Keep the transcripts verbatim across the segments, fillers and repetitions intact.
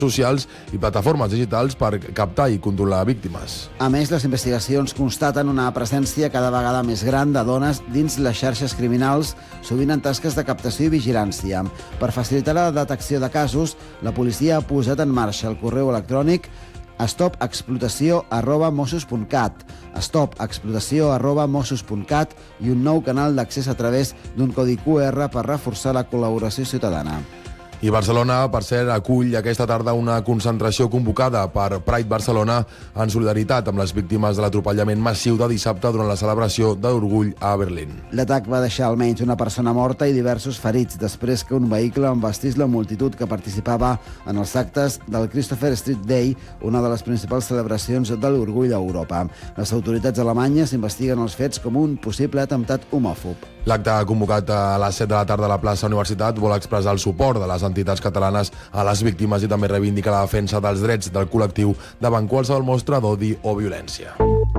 socials i plataformes digitals per captar i controlar víctimes. A més, les investigacions constaten una presència cada vegada més gran de dones dins les xarxes criminals, sovint en tasques de captació i vigilància. Per facilitar la detecció de casos, la policia ha posat en marxa el correu electrònic stopexplotació arroba mossos punt cat, stopexplotació arroba mossos punt cat i un nou canal d'accés a través d'un codi Q R per reforçar la col·laboració ciutadana. I Barcelona, per cert, acull aquesta tarda una concentració convocada per Pride Barcelona en solidaritat amb les víctimes de l'atropellament massiu de dissabte durant la celebració de l'Orgull a Berlín. L'atac va deixar almenys una persona morta i diversos ferits després que un vehicle embastís la multitud que participava en els actes del Christopher Street Day, una de les principals celebracions de l'Orgull a Europa. Les autoritats alemanyes investiguen els fets com un possible atemptat homòfob. L'acte convocat a les set de la tarda a la plaça Universitat vol expressar el suport de les entitats catalanes a les víctimes i també reivindica la defensa dels drets del col·lectiu davant qualsevol mostra d'odi o violència.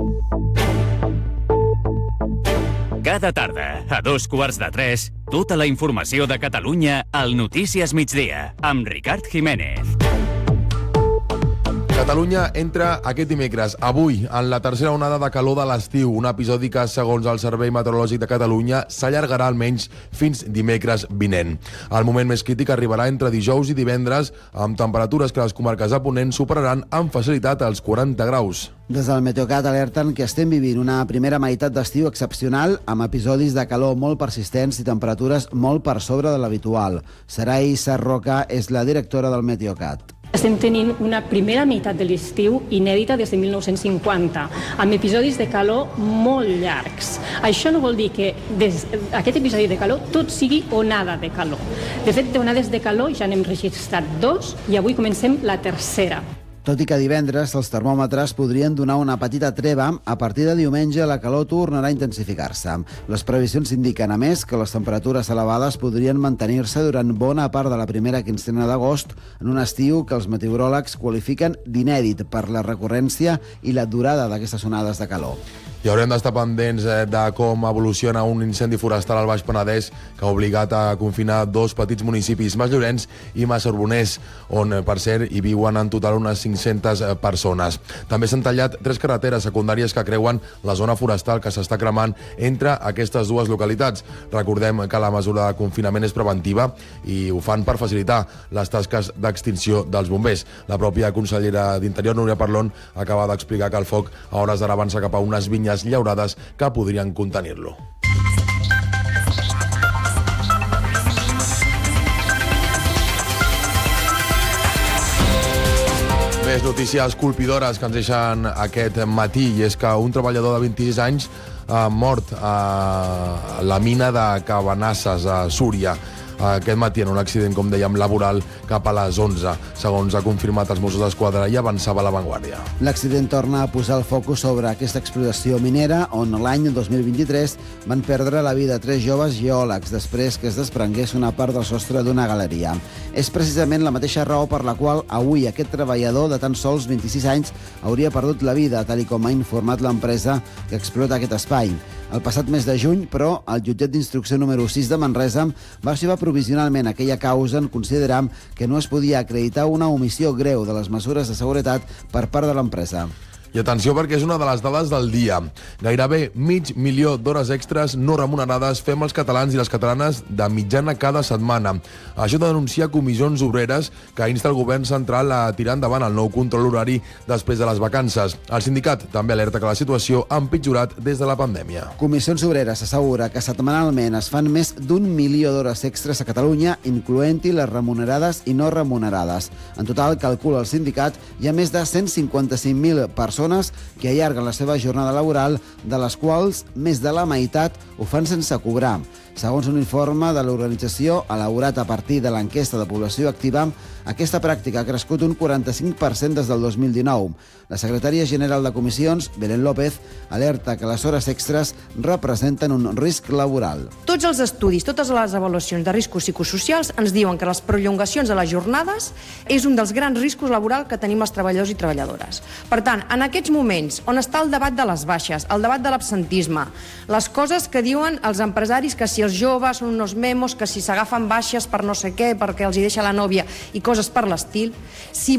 Cada tarda, a dos quarts de tres, tota la informació de Catalunya al Notícies Migdia, amb Ricard Jiménez. Catalunya entra aquest dimecres, avui, en la tercera onada de calor de l'estiu, un episodi que, segons el Servei Meteorològic de Catalunya, s'allargarà almenys fins dimecres vinent. El moment més crític arribarà entre dijous i divendres, amb temperatures que les comarques de Ponent superaran amb facilitat els quaranta graus. Des del Meteocat alerten que estem vivint una primera meitat d'estiu excepcional amb episodis de calor molt persistents i temperatures molt per sobre de l'habitual. Sarai Sarroca és la directora del Meteocat. Estem tenint una primera meitat de l'estiu inèdita des de mil nou-cents cinquanta, amb episodis de calor molt llargs. Això no vol dir que des d'aquest episodi de calor tot sigui onada de calor. De fet, d'onades de calor ja n'hem registrat dos i avui comencem la tercera. Tot i que divendres els termòmetres podrien donar una petita treva, a partir de diumenge la calor tornarà a intensificar-se. Les previsions indiquen, a més, que les temperatures elevades podrien mantenir-se durant bona part de la primera quinzena d'agost en un estiu que els meteoròlegs qualifiquen d'inèdit per la recurrència i la durada d'aquestes onades de calor. I haurem d'estar pendents de com evoluciona un incendi forestal al Baix Penedès que ha obligat a confinar dos petits municipis, Masllorenç i Massaorbonès, on, per cert, hi viuen en total unes cinc-centes persones. També s'han tallat tres carreteres secundàries que creuen la zona forestal que s'està cremant entre aquestes dues localitats. Recordem que la mesura de confinament és preventiva i ho fan per facilitar les tasques d'extinció dels bombers. La pròpia consellera d'Interior, Núria Parlon, acaba d'explicar que el foc a hores d'ara avança cap a unes vinyes llaurades que podrien contenir-lo. Més notícies colpidores que ens deixen aquest matí, i és que un treballador de vint-i-sis anys ha mort a la mina de Cabanasses, a Súria, aquest matí en un accident, com dèiem, laboral cap a les onze, segons ha confirmat els Mossos d'Esquadra i avançava La Vanguardia. L'accident torna a posar el focus sobre aquesta explotació minera, on l'any dos mil vint-i-tres van perdre la vida tres joves geòlegs després que es desprengués una part del sostre d'una galeria. És precisament la mateixa raó per la qual avui aquest treballador de tan sols vint-i-sis anys hauria perdut la vida, tal com ha informat l'empresa que explota aquest espai. El passat mes de juny, però, el jutjat d'instrucció número sis de Manresa va arxivar provisionalment aquella causa en considerar que no es podia acreditar una omissió greu de les mesures de seguretat per part de l'empresa. I atenció, perquè és una de les dades del dia. Gairebé mig milió d'hores extres no remunerades fem els catalans i les catalanes de mitjana cada setmana. Això denuncia Comissions Obreres, que insta el govern central a tirar endavant el nou control horari després de les vacances. El sindicat també alerta que la situació ha empitjorat des de la pandèmia. Comissions Obreres assegura que setmanalment es fan més d'un milió d'hores extres a Catalunya, incloent-hi les remunerades i no remunerades. En total, calcula el sindicat, hi ha més de cent cinquanta-cinc mil persones que allarguen la seva jornada laboral, de les quals més de la meitat ho fan sense cobrar. Segons un informe de l'organització elaborat a partir de l'enquesta de població activa, aquesta pràctica ha crescut un quaranta-cinc per cent des del dos mil dinou. La secretària general de Comissions, Belén López, alerta que les hores extres representen un risc laboral. Tots els estudis, totes les avaluacions de riscos psicosocials ens diuen que les prolongacions de les jornades és un dels grans riscos laborals que tenim els treballadors i treballadores. Per tant, en aquests moments on està el debat de les baixes, el debat de l'absentisme, les coses que diuen els empresaris que si els joves són uns memos, que si s'agafen baixes per no sé què, perquè els hi deixa la nòvia i coses per l'estil, si